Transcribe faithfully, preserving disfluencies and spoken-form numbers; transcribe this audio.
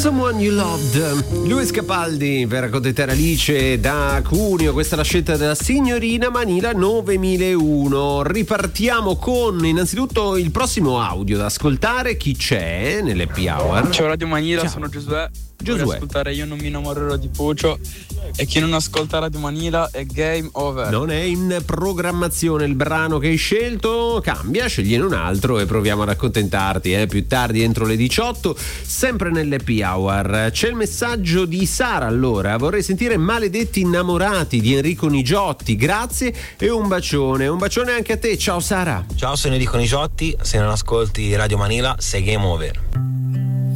Someone You Loved, Luis Capaldi per accontentare Alice da Cuneo. Questa è la scelta della signorina Manila novemilauno. Ripartiamo con innanzitutto il prossimo audio da ascoltare. Chi c'è nell'Happy Hour? Ciao Radio Manila, Ciao. sono Giosuè. Giosuè. Vorrei ascoltare Io non mi innamorerò di Puccio. E chi non ascolta Radio Manila è game over. Non è in programmazione il brano che hai scelto, cambia, scegliene un altro e proviamo ad accontentarti eh, più tardi entro le diciotto, sempre nell'Happy Hour. C'è il messaggio di Sara. Allora, vorrei sentire Maledetti innamorati di Enrico Nigiotti, grazie e un bacione, un bacione anche a te. Ciao Sara. Ciao, sono Enrico Nigiotti, se non ascolti Radio Manila sei game over.